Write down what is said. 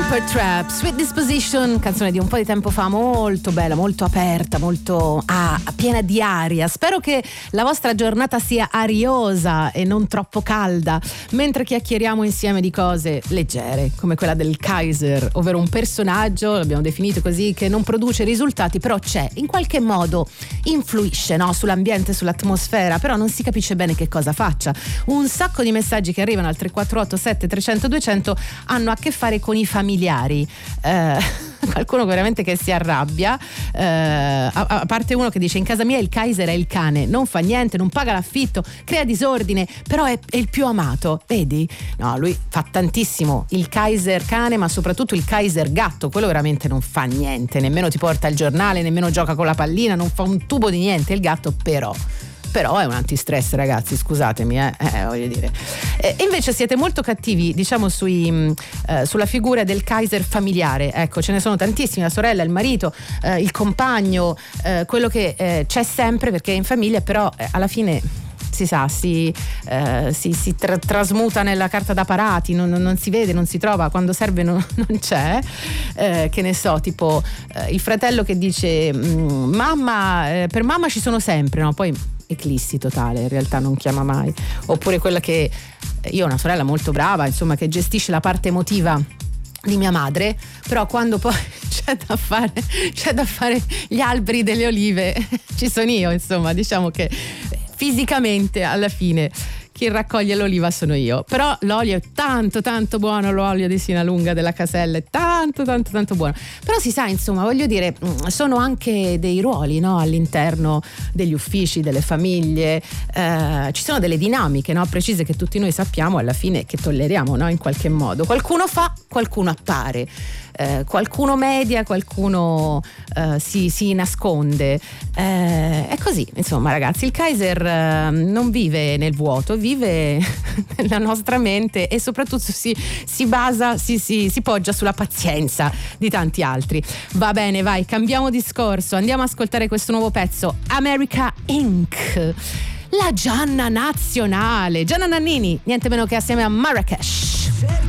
Supertramp, Sweet Disposition, canzone di un po' di tempo fa, molto bella, molto aperta, molto piena di aria. Spero che la vostra giornata sia ariosa e non troppo calda, mentre chiacchieriamo insieme di cose leggere, come quella del Kaiser, ovvero un personaggio, l'abbiamo definito così, che non produce risultati, però c'è, in qualche modo influisce, no? Sull'ambiente, sull'atmosfera, però non si capisce bene che cosa faccia. Un sacco di messaggi che arrivano al 348 7300 200 hanno a che fare con i familiari. Qualcuno veramente che si arrabbia, a parte uno che dice: in casa mia il Kaiser è il cane, non fa niente, non paga l'affitto, crea disordine, però è il più amato. Vedi? No, lui fa tantissimo il Kaiser cane, ma soprattutto il Kaiser gatto, quello veramente non fa niente, nemmeno ti porta il giornale, nemmeno gioca con la pallina, non fa un tubo di niente il gatto, però è un antistress, ragazzi, scusatemi, voglio dire. E invece siete molto cattivi, diciamo, sulla figura del Kaiser familiare. Ecco, ce ne sono tantissimi: la sorella, il marito, il compagno, quello che c'è sempre, perché è in famiglia, però alla fine si sa, si trasmuta nella carta da parati, non si vede, non si trova, quando serve non c'è. Che ne so, tipo il fratello che dice mamma, per mamma ci sono sempre, no? Poi eclissi totale, in realtà non chiama mai. Oppure quella che, io ho una sorella molto brava, insomma, che gestisce la parte emotiva di mia madre, però quando poi c'è da fare gli alberi delle olive ci sono io, insomma, diciamo che fisicamente alla fine chi raccoglie l'oliva sono io. Però l'olio è tanto tanto buono, l'olio di Sinalunga della Casella è tanto tanto tanto buono. Però si sa, insomma, voglio dire, sono anche dei ruoli, no? All'interno degli uffici, delle famiglie, ci sono delle dinamiche, no? Precise, che tutti noi sappiamo, alla fine, che tolleriamo, no? In qualche modo qualcuno fa, qualcuno appare, qualcuno media, qualcuno si nasconde, è così, insomma, ragazzi. Il Kaiser non vive nel vuoto, vive nella nostra mente, e soprattutto si basa, si poggia sulla pazienza di tanti altri. Va bene, vai, cambiamo discorso, andiamo ad ascoltare questo nuovo pezzo, America Inc., la Gianna nazionale, Gianna Nannini, niente meno che assieme a Marrakesh.